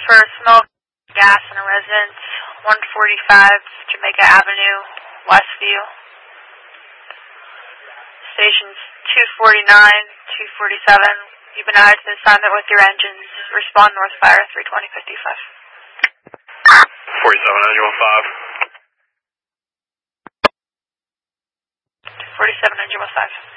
for smell gas in a residence, 145 Jamaica Avenue, Westview. Stations 249, 247. You've been added to the assignment with your engines. Respond Northfire 32055. 47, engine 15. 47, engine 15.